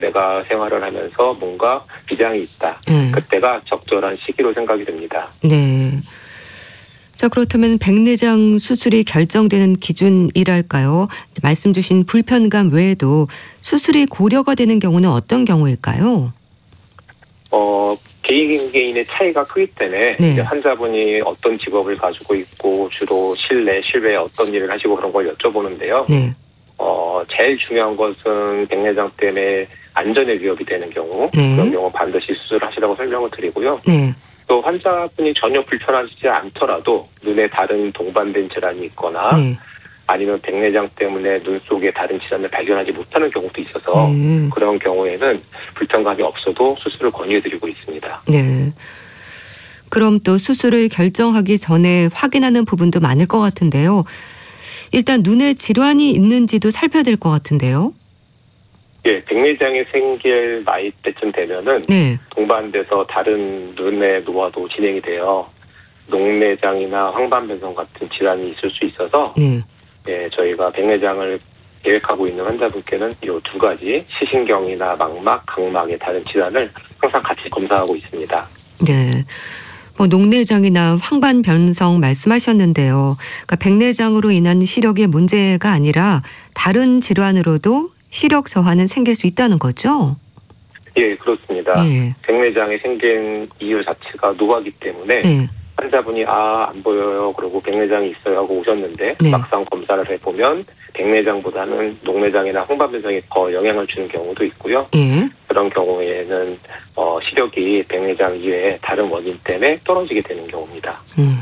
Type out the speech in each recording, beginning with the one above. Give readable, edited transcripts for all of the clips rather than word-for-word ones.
내가 생활을 하면서 뭔가 비장이 있다. 그때가 적절한 시기로 생각이 됩니다. 네. 자, 그렇다면 백내장 수술이 결정되는 기준이랄까요? 말씀 주신 불편감 외에도 수술이 고려가 되는 경우는 어떤 경우일까요? 개인의 차이가 크기 때문에 네. 이제 환자분이 어떤 직업을 가지고 있고 주로 실내, 실외에 어떤 일을 하시고 그런 걸 여쭤보는데요. 네. 제일 중요한 것은 백내장 때문에 안전에 위협이 되는 경우, 네. 그런 경우 반드시 수술하시라고 설명을 드리고요. 네. 또 환자분이 전혀 불편하지 않더라도 눈에 다른 동반된 질환이 있거나 네. 아니면 백내장 때문에 눈 속에 다른 질환을 발견하지 못하는 경우도 있어서 그런 경우에는 불편감이 없어도 수술을 권유해드리고 있습니다. 네. 그럼 또 수술을 결정하기 전에 확인하는 부분도 많을 것 같은데요. 일단 눈에 질환이 있는지도 살펴야 될 것 같은데요. 예, 백내장이 생길 나이 때쯤 되면은 네. 동반돼서 다른 눈의 노화도 진행이 돼요. 녹내장이나 황반변성 같은 질환이 있을 수 있어서 네. 예, 저희가 백내장을 계획하고 있는 환자분께는 이 두 가지 시신경이나 망막, 각막의 다른 질환을 항상 같이 검사하고 있습니다. 네. 녹내장이나 황반변성 말씀하셨는데요. 그러니까 백내장으로 인한 시력의 문제가 아니라 다른 질환으로도 시력 저하는 생길 수 있다는 거죠? 예, 그렇습니다. 예. 백내장이 생긴 이유 자체가 노화기 때문에 네. 환자분이 안 보여요. 그리고 백내장이 있어요 하고 오셨는데 네. 막상 검사를 해보면 백내장보다는 녹내장이나 황반변성이 더 영향을 주는 경우도 있고요. 예. 그런 경우에는 시력이 백내장 이외에 다른 원인 때문에 떨어지게 되는 경우입니다.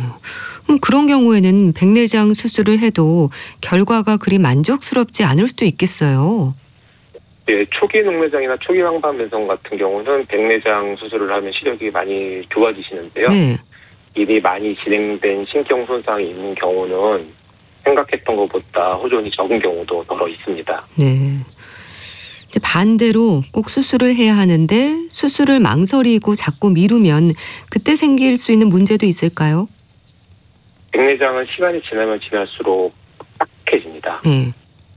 그런 경우에는 백내장 수술을 해도 결과가 그리 만족스럽지 않을 수도 있겠어요. 네, 초기 녹내장이나 초기 황반변성 같은 경우는 백내장 수술을 하면 시력이 많이 좋아지시는데요. 네. 이미 많이 진행된 신경 손상이 있는 경우는 생각했던 것보다 호전이 적은 경우도 더러 있습니다. 네. 이제 반대로 꼭 수술을 해야 하는데 수술을 망설이고 자꾸 미루면 그때 생길 수 있는 문제도 있을까요? 백내장은 시간이 지나면 지날수록 딱딱해집니다. 네.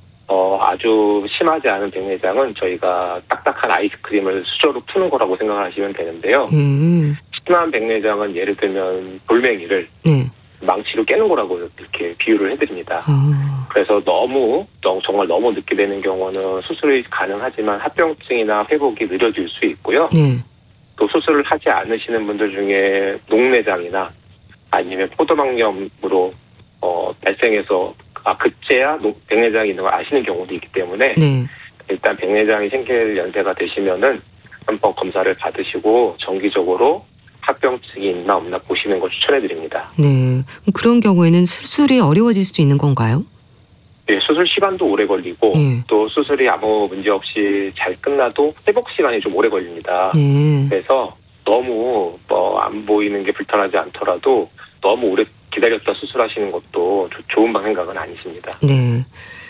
아주 심하지 않은 백내장은 저희가 딱딱한 아이스크림을 수저로 푸는 거라고 생각을 하시면 되는데요. 심한 백내장은 예를 들면 돌멩이를 네. 망치로 깨는 거라고 이렇게 비유를 해드립니다. 그래서 정말 너무 늦게 되는 경우는 수술이 가능하지만 합병증이나 회복이 느려질 수 있고요. 네. 또 수술을 하지 않으시는 분들 중에 녹내장이나 아니면 포도막염으로 발생해서 그제야 백내장이 있는 걸 아시는 경우도 있기 때문에 네. 일단 백내장이 생길 연세가 되시면은 한번 검사를 받으시고 정기적으로 합병증이 있나 없나 보시는 걸 추천해드립니다. 네. 그런 경우에는 수술이 어려워질 수도 있는 건가요? 네, 수술 시간도 오래 걸리고 또 수술이 아무 문제 없이 잘 끝나도 회복 시간이 좀 오래 걸립니다. 네. 그래서 너무 안 보이는 게 불편하지 않더라도 너무 오래 기다렸다 수술하시는 것도 좋은 생각은 아니십니다. 네.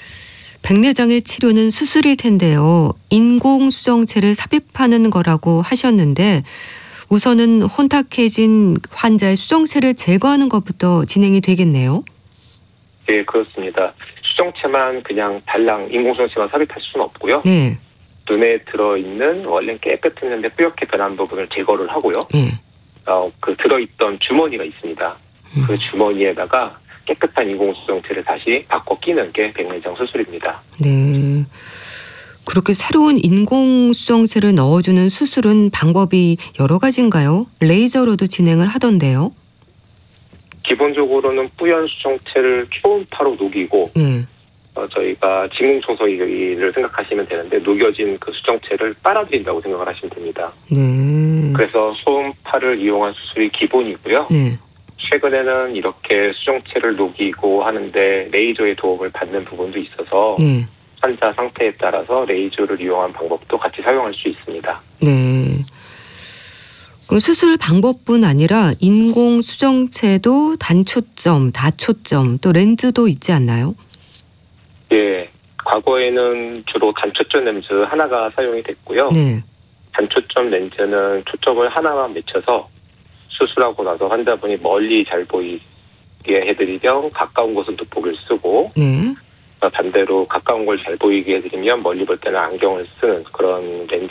백내장의 치료는 수술일 텐데요. 인공수정체를 삽입하는 거라고 하셨는데 우선은 혼탁해진 환자의 수정체를 제거하는 것부터 진행이 되겠네요. 네, 그렇습니다. 수정체만 그냥 달랑 인공수정체만 삽입할 수는 없고요. 네. 눈에 들어있는 원래 깨끗했는데 뿌옇게 변한 부분을 제거를 하고요. 네. 그 들어있던 주머니가 있습니다. 그 주머니에다가 깨끗한 인공수정체를 다시 바꿔 끼는 게 백내장 수술입니다. 네. 그렇게 새로운 인공수정체를 넣어주는 수술은 방법이 여러 가지인가요? 레이저로도 진행을 하던데요. 기본적으로는 뿌연 수정체를 초음파로 녹이고 네. 저희가 진공청소기를 생각하시면 되는데 녹여진 그 수정체를 빨아들인다고 생각을 하시면 됩니다. 네. 그래서 소음파를 이용한 수술이 기본이고요. 네. 최근에는 이렇게 수정체를 녹이고 하는데 레이저의 도움을 받는 부분도 있어서 네. 환자 상태에 따라서 레이저를 이용한 방법도 같이 사용할 수 있습니다. 네. 그럼 수술 방법뿐 아니라 인공 수정체도 단초점, 다초점, 또 렌즈도 있지 않나요? 예, 과거에는 주로 단초점 렌즈 하나가 사용이 됐고요. 네. 단초점 렌즈는 초점을 하나만 맺혀서 수술하고 나서 환자분이 멀리 잘 보이게 해드리려 가까운 곳은 돋보기를 쓰고 네. 반대로 가까운 걸 잘 보이게 해드리면 멀리 볼 때는 안경을 쓰는 그런 렌즈